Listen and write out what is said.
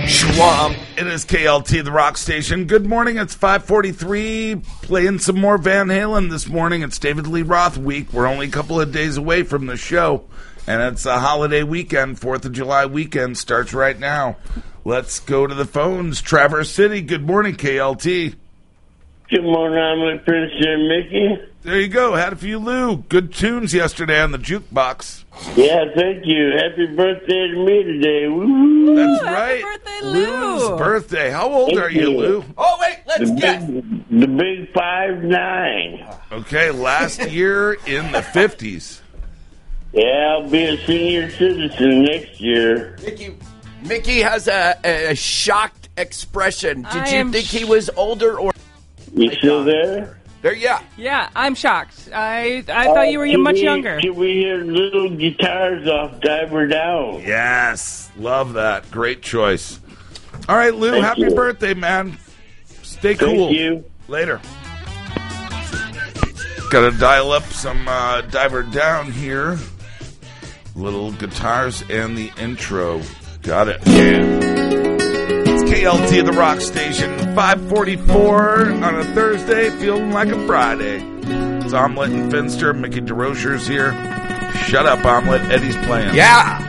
Schwab. It is KLT, the rock station. Good morning. It's 5:43. Playing some more Van Halen this morning. It's David Lee Roth week. We're only a couple of days away from the show, and it's a holiday weekend. 4th of July weekend starts right now. Let's go to the phones. Traverse City. Good morning, KLT. Good morning, I'm Prince and Mickey. There you go. Had a few Lou. Good tunes yesterday on the jukebox. Yeah, thank you. Happy birthday to me today. Woo. That's right. Happy birthday, Lou. Lou's birthday. How old Thank are you, you. Lou? Oh, wait, let's guess. The big 5'9". Okay, last year in the 50s. Yeah, I'll be a senior citizen next year. Mickey has a shocked expression. Did I you am think he was older or... You still there? There, yeah. Yeah, I'm shocked. I thought you were much younger. Can we hear little guitars off Diver Down? Yes, love that. Great choice. All right, Lou, Thank happy you. birthday, man. Stay cool. Thank you. Later. Got to dial up some Diver Down here. Little guitars and the intro. Got it. Yeah. It's KLT, the rock station. 5:44 on a Thursday, feeling like a Friday. It's Omelet and Finster. Mickey DeRocher's here. Shut up, Omelet. Eddie's playing. Yeah.